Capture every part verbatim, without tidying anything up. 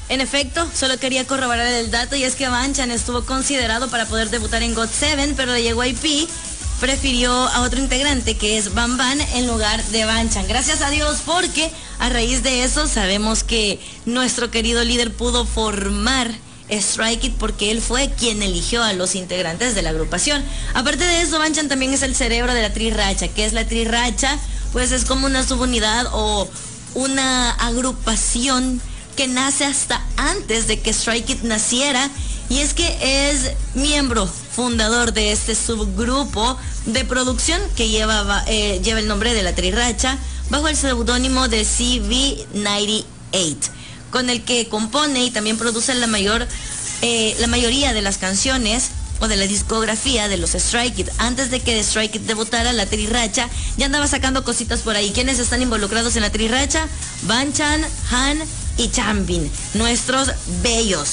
En efecto, solo quería corroborar el dato y es que Banchan estuvo considerado para poder debutar en got siete, pero de J Y P prefirió a otro integrante que es Bam Bam en lugar de Banchan. Gracias a Dios, porque a raíz de eso sabemos que nuestro querido líder pudo formar Strike It porque él fue quien eligió a los integrantes de la agrupación. Aparte de eso, Banchan también es el cerebro de la Triracha. ¿Qué es la Triracha? Pues es como una subunidad o una agrupación que nace hasta antes de que Strike It naciera, y es que es miembro fundador de este subgrupo de producción que lleva, eh, lleva el nombre de la Triracha bajo el seudónimo de C V noventa y ocho, con el que compone y también produce la mayor eh, la mayoría de las canciones o de la discografía de los Strike It. Antes de que Strike It debutara, la Triracha ya andaba sacando cositas por ahí. ¿Quiénes están involucrados en la Triracha? Banchan, Han y Changbin, nuestros bellos.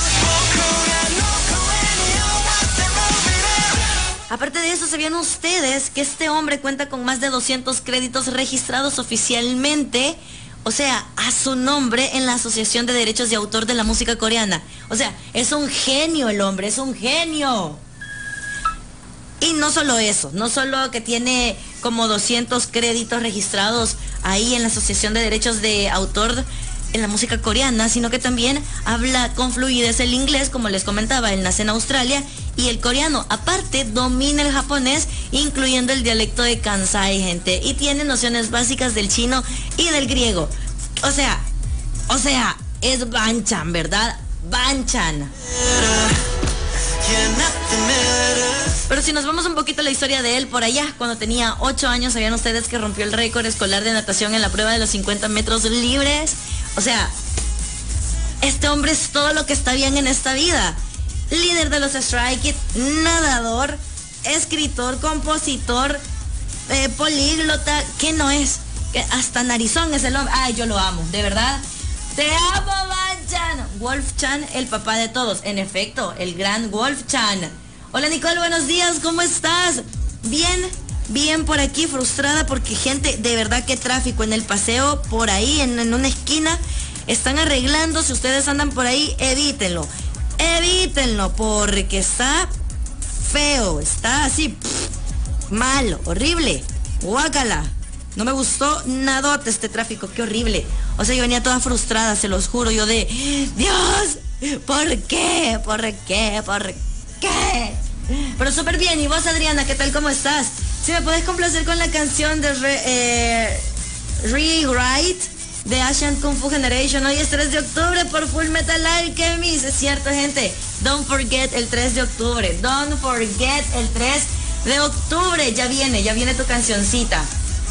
Aparte de eso, ¿sabían ustedes que este hombre cuenta con más de doscientos créditos registrados oficialmente? O sea, a su nombre en la Asociación de Derechos de Autor de la Música Coreana. O sea, es un genio el hombre, es un genio. Y no solo eso, no solo que tiene como doscientos créditos registrados ahí en la Asociación de Derechos de Autor en la música coreana, sino que también habla con fluidez el inglés, como les comentaba, él nace en Australia, y el coreano. Aparte, domina el japonés, incluyendo el dialecto de Kansai, gente, y tiene nociones básicas del chino y del griego. O sea, o sea, es Banchan, ¿verdad? Banchan. Pero si nos vamos un poquito a la historia de él, por allá, cuando tenía ocho años, ¿sabían ustedes que rompió el récord escolar de natación en la prueba de los cincuenta metros libres? O sea, este hombre es todo lo que está bien en esta vida. Líder de los Strike It, nadador, escritor, compositor, eh, políglota, ¿qué no es? Que hasta narizón es el hombre. Ay, yo lo amo, de verdad. Te amo, Banchan. Wolf-chan, el papá de todos. En efecto, el gran Wolf-chan. Hola, Nicole, buenos días, ¿cómo estás? Bien, bien por aquí, frustrada porque, gente, de verdad que tráfico en el paseo, por ahí, en, en una esquina, están arreglando. Si ustedes andan por ahí, evítenlo. Evítenlo, porque está feo, está así, pff, malo, horrible, guácala. No me gustó nadote este tráfico, qué horrible. O sea, yo venía toda frustrada, se los juro, yo de, Dios, ¿por qué? ¿Por qué? ¿Por qué? Pero súper bien. ¿Y vos, Adriana, qué tal, cómo estás? Si me podés complacer con la canción de Re, eh, Rewrite de Asian Kung Fu Generation. Hoy es tres de octubre por Full Metal Alchemist. Es cierto, gente. Don't forget el tres de octubre. Don't forget el tres de octubre. Ya viene, ya viene tu cancioncita.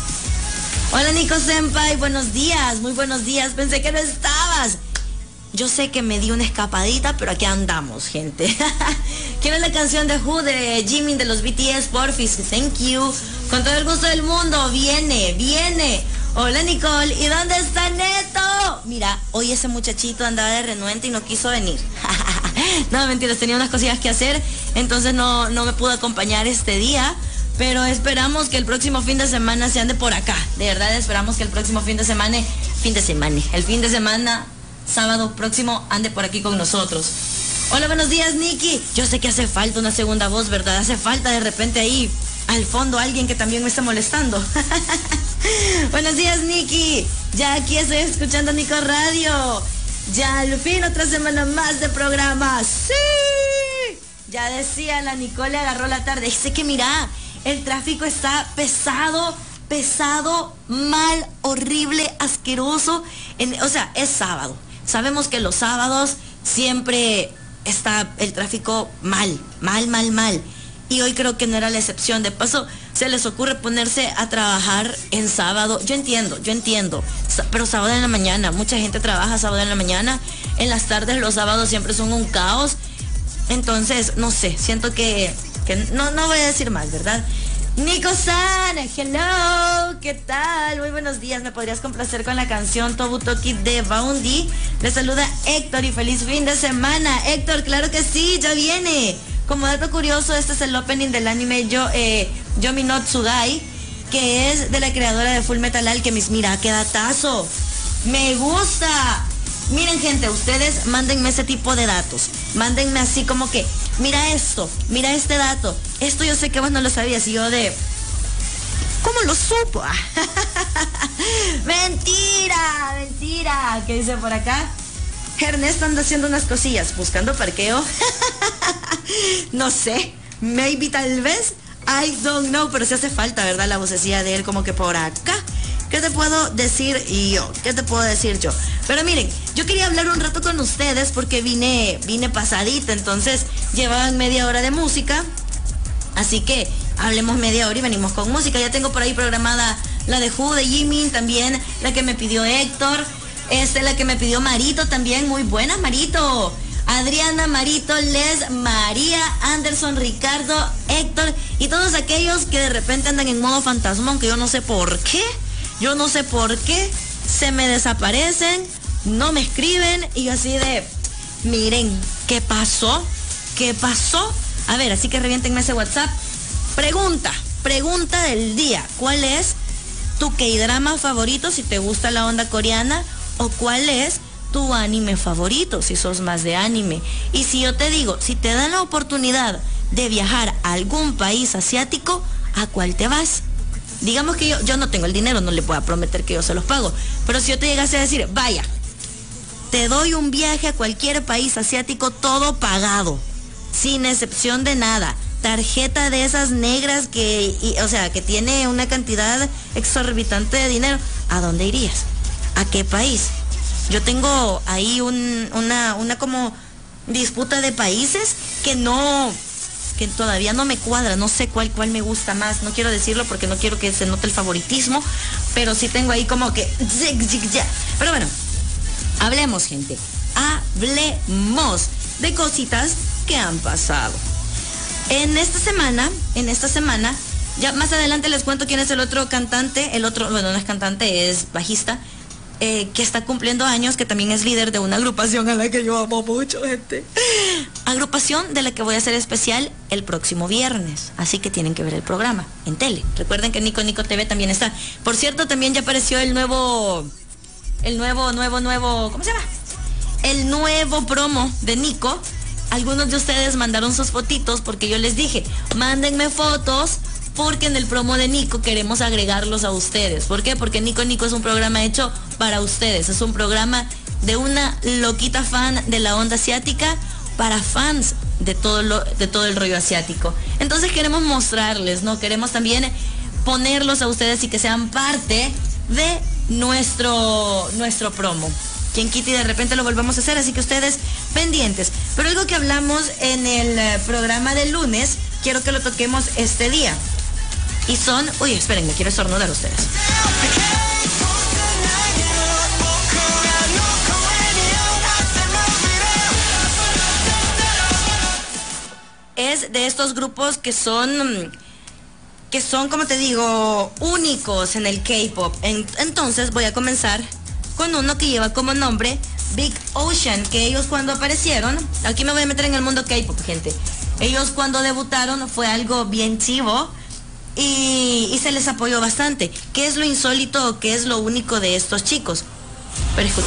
Hola, Nico Senpai, buenos días, muy buenos días. Pensé que no estabas. Yo sé que me di una escapadita, pero aquí andamos, gente. Quiero la canción de Who de Jimin de los B T S, porfis. Thank you. Con todo el gusto del mundo. Viene, viene. Hola, Nicole. ¿Y dónde está Neto? Mira, hoy ese muchachito andaba de renuente y no quiso venir. No, mentiras, tenía unas cosillas que hacer, entonces no, no me pudo acompañar este día. Pero esperamos que el próximo fin de semana se ande por acá. De verdad, esperamos que el próximo fin de semana, fin de semana, el fin de semana, sábado próximo, ande por aquí con nosotros. Hola, buenos días, Nikki. Yo sé que hace falta una segunda voz, ¿verdad? Hace falta de repente ahí, al fondo, alguien que también me está molestando. Buenos días, Nikki. Ya aquí estoy escuchando Nico Radio. Ya, al fin, otra semana más de programa. ¡Sí! Ya decía, la Nicole agarró la tarde. Dice que mira, el tráfico está pesado, pesado, mal, horrible, asqueroso. En, o sea, es sábado. Sabemos que los sábados siempre está el tráfico mal, mal, mal, mal. Y hoy creo que no era la excepción. De paso, se les ocurre ponerse a trabajar en sábado. Yo entiendo, yo entiendo. Pero sábado en la mañana, mucha gente trabaja sábado en la mañana. En las tardes, los sábados siempre son un caos. Entonces, no sé, siento que... que no, no voy a decir más, ¿verdad? Nico-san, hello, ¿qué tal? Muy buenos días, ¿me podrías complacer con la canción Tobutoki de Boundy? Le saluda Héctor y feliz fin de semana. Héctor, claro que sí, ya viene. Como dato curioso, este es el opening del anime Yo, eh, Yomi no Tsugai, que es de la creadora de Full Metal Alchemist. Mira, qué datazo. Me gusta. Miren, gente, ustedes mándenme ese tipo de datos. Mándenme así como que, mira esto, mira este dato. Esto yo sé que vos no lo sabías. Y yo de, ¿cómo lo supo? Mentira, mentira. ¿Qué dice por acá? Ernesto anda haciendo unas cosillas, buscando parqueo. No sé, maybe, tal vez, I don't know, pero sí hace falta, ¿verdad? La vocecilla de él como que por acá. ¿Qué te puedo decir yo? ¿Qué te puedo decir yo? Pero miren, yo quería hablar un rato con ustedes porque vine, vine pasadita, entonces llevaban media hora de música, así que hablemos media hora y venimos con música. Ya tengo por ahí programada la de Who, de Jimin, también la que me pidió Héctor, esta es la que me pidió Marito también, muy buena Marito. Adriana, Marito, Les, María, Anderson, Ricardo, Héctor y todos aquellos que de repente andan en modo fantasmón, que yo no sé por qué, yo no sé por qué se me desaparecen, no me escriben y así de, miren, ¿qué pasó? ¿Qué pasó? A ver, así que reviéntenme ese WhatsApp. Pregunta, pregunta del día, ¿cuál es tu K-drama favorito si te gusta la onda coreana? ¿O cuál es tu anime favorito si sos más de anime? Y si yo te digo, si te dan la oportunidad de viajar a algún país asiático, ¿a cuál te vas? Digamos que yo, yo no tengo el dinero, no le puedo prometer que yo se los pago, pero si yo te llegase a decir, vaya, te doy un viaje a cualquier país asiático todo pagado, sin excepción de nada, tarjeta de esas negras que, y, o sea, que tiene una cantidad exorbitante de dinero, ¿a dónde irías? ¿A qué país? Yo tengo ahí un, una, una como disputa de países que no, que todavía no me cuadra, no sé cuál, cuál me gusta más, no quiero decirlo porque no quiero que se note el favoritismo, pero sí tengo ahí como que, pero bueno, hablemos, gente, hablemos de cositas que han pasado. En esta semana, en esta semana, ya más adelante les cuento quién es el otro cantante, el otro, bueno, no es cantante, es bajista, Eh, que está cumpliendo años, que también es líder de una agrupación a la que yo amo mucho, gente. Agrupación de la que voy a hacer especial el próximo viernes. Así que tienen que ver el programa en tele. Recuerden que Nico Nico T V también está. Por cierto, también ya apareció el nuevo, el nuevo, nuevo, nuevo, ¿cómo se llama? El nuevo promo de Nico. Algunos de ustedes mandaron sus fotitos porque yo les dije, mándenme fotos, porque en el promo de Nico queremos agregarlos a ustedes. ¿Por qué? Porque Nico Nico es un programa hecho para ustedes. Es un programa de una loquita fan de la onda asiática para fans de todo, lo, de todo el rollo asiático. Entonces queremos mostrarles, ¿no? Queremos también ponerlos a ustedes y que sean parte de nuestro, nuestro promo. Quien quite y de repente lo volvamos a hacer, así que ustedes pendientes. Pero algo que hablamos en el programa del lunes, quiero que lo toquemos este día. Y son, uy, espérenme, quiero estornudar a ustedes. Es de estos grupos que son, que son, como te digo, únicos en el K-pop. Entonces voy a comenzar con uno que lleva como nombre Big Ocean, que ellos cuando aparecieron, aquí me voy a meter en el mundo K-pop, gente. Ellos cuando debutaron fue algo bien chivo. Y, y se les apoyó bastante. ¿Qué es lo insólito o qué es lo único de estos chicos? Pero escucha.